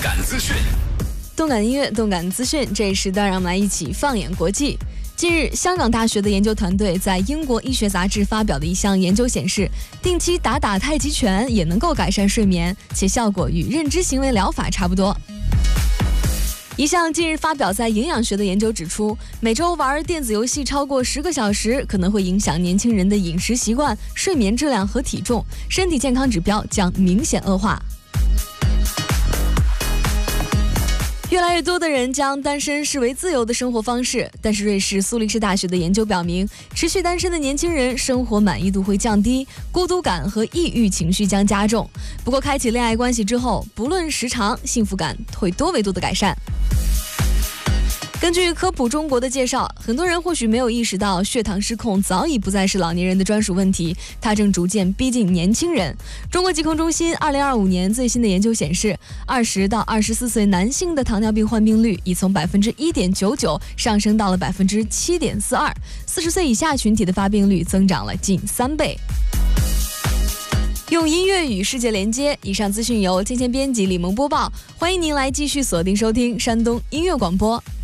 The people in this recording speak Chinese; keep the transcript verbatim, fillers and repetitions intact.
感资讯， 动感音乐，动感资讯，这时段让我们来一起放眼国际。近日，香港大学的研究团队在英国医学杂志发表的一项研究显示，定期打打太极拳也能够改善睡眠，且效果与认知行为疗法差不多。一项近日发表在营养学的研究指出，每周玩电子游戏超过十个小时，可能会影响年轻人的饮食习惯、睡眠质量和体重，身体健康指标将明显恶化。越来越多的人将单身视为自由的生活方式，但是瑞士苏黎世大学的研究表明，持续单身的年轻人生活满意度会降低，孤独感和抑郁情绪将加重。不过，开启恋爱关系之后，不论时长，幸福感会多维度的改善。根据科普中国的介绍，很多人或许没有意识到，血糖失控早已不再是老年人的专属问题，它正逐渐逼近年轻人。中国疾控中心二零二五年最新的研究显示，二十到二十四岁男性的糖尿病患病率已从百分之一点九九上升到了百分之七点四二，四十岁以下群体的发病率增长了近三倍。用音乐与世界连接，以上资讯由天天编辑李萌播报，欢迎您来继续锁定收听山东音乐广播。